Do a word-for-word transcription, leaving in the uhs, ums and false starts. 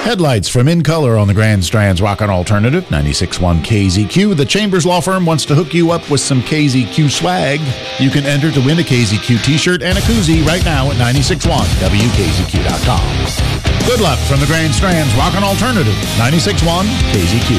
Headlights from In Color on the Grand Strand's Rockin' Alternative, ninety-six point one K Z Q. The Chambers Law Firm wants to hook you up with some K Z Q swag. You can enter to win a K Z Q t-shirt and a koozie right now at ninety-six point one W K Z Q dot com. Good luck from the Grand Strand's Rockin' Alternative, ninety-six point one K Z Q.